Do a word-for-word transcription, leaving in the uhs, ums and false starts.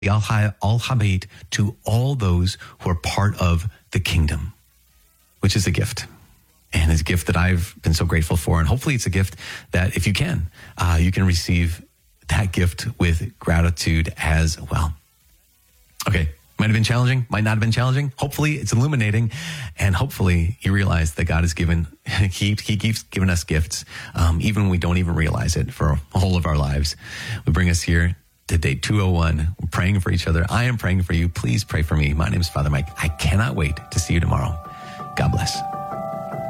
al-Habait to all those who are part of the kingdom, which is a gift. And it's a gift that I've been so grateful for. And hopefully it's a gift that if you can, uh, you can receive that gift with gratitude as well. Okay. Might have been challenging, might not have been challenging. Hopefully it's illuminating, and hopefully you realize that God has given, he, he keeps giving us gifts, um, even when we don't even realize it for a whole of our lives. We bring us here to day two oh one. We're praying for each other. I am praying for you. Please pray for me. My name is Father Mike. I cannot wait to see you tomorrow. God bless.